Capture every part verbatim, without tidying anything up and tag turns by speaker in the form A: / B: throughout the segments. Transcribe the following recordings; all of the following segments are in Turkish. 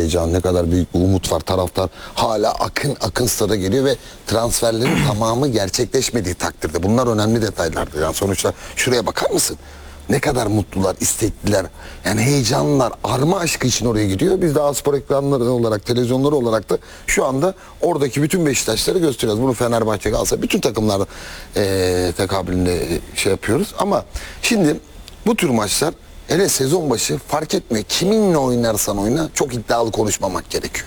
A: heyecan, ne kadar büyük bir umut var. Taraftar hala akın akın stada geliyor ve transferlerin tamamı gerçekleşmediği takdirde. Bunlar önemli detaylardır. Yani sonuçta şuraya bakar mısın? Ne kadar mutlular, istekliler, yani heyecanlılar, arma aşkı için oraya gidiyor. Biz de A-Spor ekranları olarak, televizyonları olarak da şu anda oradaki bütün Beşiktaşları gösteriyoruz. Bunu Fenerbahçe, Galatasaray, bütün takımlar e, tekabülünde şey yapıyoruz. Ama şimdi bu tür maçlar, hele sezon başı fark etmiyor. Kiminle oynarsan oyna çok iddialı konuşmamak gerekiyor.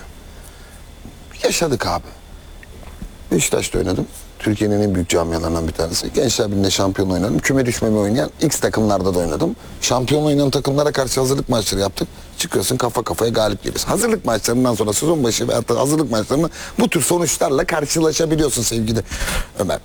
A: Yaşadık abi. Beşiktaş'ta oynadım. Türkiye'nin en büyük camialarından bir tanesi. Gençler Birliği'nde şampiyon oynadım. Küme düşmemi oynayan X takımlarda da oynadım. Şampiyon oynayan takımlara karşı hazırlık maçları yaptık. Çıkıyorsun kafa kafaya galip geliyorsun. Hazırlık maçlarından sonra sezon başı veya hazırlık maçlarında bu tür sonuçlarla karşılaşabiliyorsun sevgili Ömer.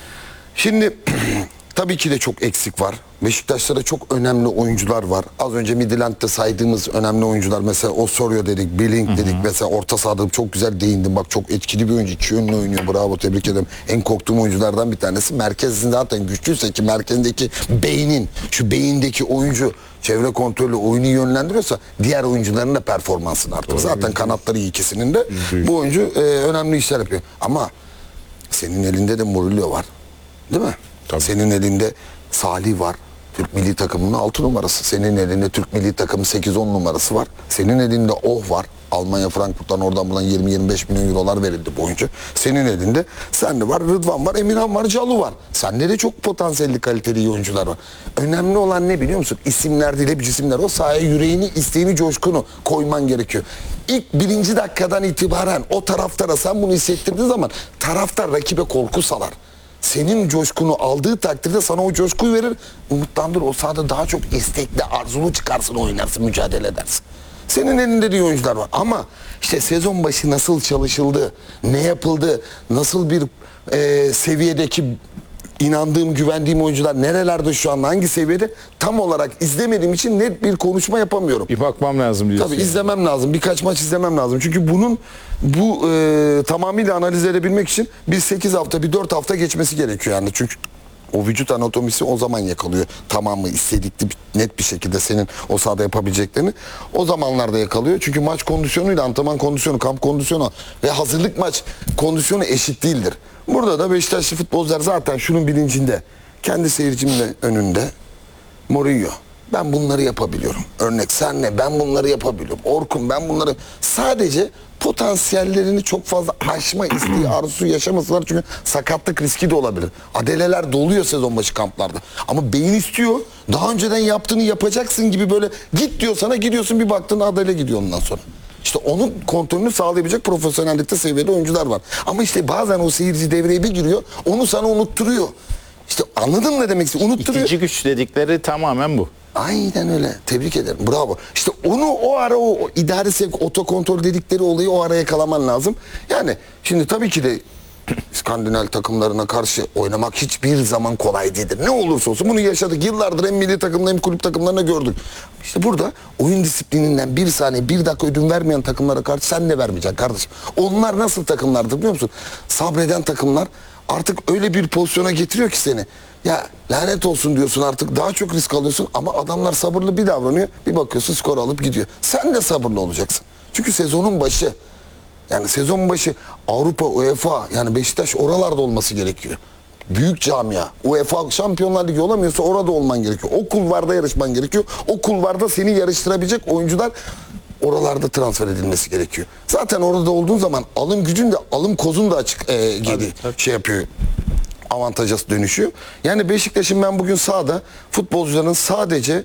A: Şimdi tabii ki de çok eksik var. Beşiktaş'ta da çok önemli oyuncular var. Az önce Midland'da saydığımız önemli oyuncular, mesela Osorio dedik, Billing dedik, hı hı. Mesela orta sahada çok güzel değindim. Bak çok etkili bir oyuncu, iki yönlü oynuyor. Bravo, tebrik ederim. En korktuğum oyunculardan bir tanesi. Merkezin zaten güçlüyse, ki merkezindeki beynin, şu beyindeki oyuncu çevre kontrolü oyunu yönlendiriyorsa diğer oyuncuların da performansını artırır. Zaten kanatları iyi, ikisinin de. Bu oyuncu e, önemli işler yapıyor. Ama senin elinde de Murillo var. Değil mi? Tabii. Senin elinde Salih var. Türk milli takımının altı numarası. Senin elinde Türk milli takımı sekiz on numarası var. Senin elinde Oh var. Almanya Frankfurt'tan oradan buradan yirmi yirmi beş milyon eurolar verildi bu oyuncu. Senin elinde sende var, Rıdvan var, Emirhan var, Calu var. Sende de çok potansiyelli, kaliteli iyi oyuncular var. Önemli olan ne biliyor musun? İsimler değil, hep isimler. O sahaya yüreğini, isteğini, coşkunu koyman gerekiyor. İlk birinci dakikadan itibaren o taraftara sen bunu hissettirdiğin zaman taraftar rakibe korku salar. Senin coşkunu aldığı takdirde sana o coşkuyu verir. Umutlandır. O sahada daha çok istekli, arzulu çıkarsın, oynarsın, mücadele edersin. Senin elinde de oyuncular var. Ama işte sezon başı nasıl çalışıldı, ne yapıldı, nasıl bir e, seviyedeki inandığım, güvendiğim oyuncular nerelerde şu an, hangi seviyede tam olarak izlemediğim için net bir konuşma yapamıyorum.
B: Bir bakmam lazım diyorsun.
A: Tabii izlemem lazım. Birkaç maç izlemem lazım. Çünkü bunun bu e, tamamıyla analiz edebilmek için bir sekiz hafta, bir dört hafta geçmesi gerekiyor yani. Çünkü o vücut anatomisi o zaman yakalıyor. Tamamı istedikli net bir şekilde senin o sahada yapabileceklerini o zamanlarda yakalıyor. Çünkü maç kondisyonuyla antrenman kondisyonu, kamp kondisyonu ve hazırlık maç kondisyonu eşit değildir. Burada da Beşiktaşlı futbolcular zaten şunun bilincinde. Kendi seyircimin önünde Mourinho, ben bunları yapabiliyorum. Örnek senle ben bunları yapabiliyorum. Orkun, ben bunları, sadece potansiyellerini çok fazla aşma isteği, arzusu yaşamasınlar. Çünkü sakatlık riski de olabilir. Adeleler doluyor sezon başı kamplarda. Ama beyin istiyor. Daha önceden yaptığını yapacaksın gibi, böyle git diyor sana, gidiyorsun, bir baktın adele gidiyor ondan sonra. İşte onun kontrolünü sağlayabilecek profesyonellikte seviyeli oyuncular var. Ama işte bazen o seyirci devreye bir giriyor, onu sana unutturuyor. İşte anladın mı ne demek istiyorum? Unutturuyor.
B: İtici güç dedikleri tamamen bu.
A: Aynen öyle. Tebrik ederim. Bravo. İşte onu o ara, o, o idari sevk, otokontrol dedikleri olayı o ara yakalaman lazım. Yani şimdi tabii ki de İskandinav takımlarına karşı oynamak hiçbir zaman kolay değildir. Ne olursa olsun bunu yaşadık. Yıllardır hem milli takımda hem kulüp takımlarına gördük. İşte burada oyun disiplininden bir saniye, bir dakika ödün vermeyen takımlara karşı sen de vermeyeceksin kardeşim. Onlar nasıl takımlardır biliyor musun? Sabreden takımlar artık öyle bir pozisyona getiriyor ki seni. Ya lanet olsun diyorsun, artık daha çok risk alıyorsun ama adamlar sabırlı bir davranıyor. Bir bakıyorsun skor alıp gidiyor. Sen de sabırlı olacaksın. Çünkü sezonun başı. Yani sezon başı Avrupa, UEFA, yani Beşiktaş oralarda olması gerekiyor. Büyük camia. UEFA Şampiyonlar Ligi olamıyorsa orada olman gerekiyor. O kulvarda yarışman gerekiyor. O kulvarda seni yarıştırabilecek oyuncular oralarda transfer edilmesi gerekiyor. Zaten orada olduğun zaman alım gücün de alım kozun da açık e, geri tabii, tabii. şey yapıyor. Avantaja dönüşüyor. Yani Beşiktaş'ın ben bugün sahada futbolcuların sadece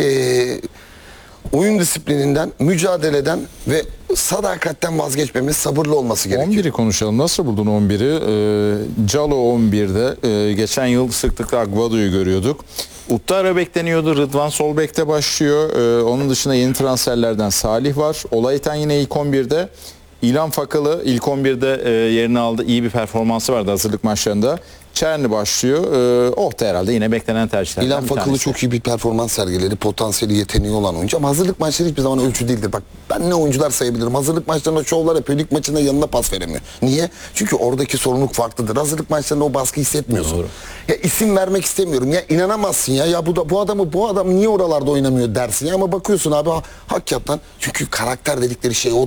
A: eee oyun disiplininden, mücadeleden ve sadakatten vazgeçmemiz, sabırlı olması gerekiyor.
B: on biri konuşalım. Nasıl buldun on biri? Ee, Calo on birde. Ee, geçen yıl sıklıkla Aguado'yu görüyorduk. Uttara bekleniyordu. Rıdvan sol bekte başlıyor. Ee, onun dışında yeni transferlerden Salih var. Olaytan yine ilk on birde. İlhan Fakalı ilk on birde e, yerini aldı. İyi bir performansı vardı hazırlık maçlarında. Çerni başlıyor. Ee, oh da herhalde yine beklenen tercihlerden
A: İlhan Fakalı çok iyi bir performans sergiledi. Potansiyeli, yeteneği olan oyuncu. Ama hazırlık maçları hiçbir zaman ölçü değildir. Bak ben ne oyuncular sayabilirim. Hazırlık maçlarında şovlar yapıyor. Lig maçında yanına pas veremiyor. Niye? Çünkü oradaki sorumluluk farklıdır. Hazırlık maçlarında o baskı hissetmiyorsun. Doğru. Ya isim vermek istemiyorum. Ya inanamazsın ya. Ya bu da bu adamı bu adam niye oralarda oynamıyor dersin. Ya ama bakıyorsun abi hakikaten, çünkü karakter dedikleri şey o.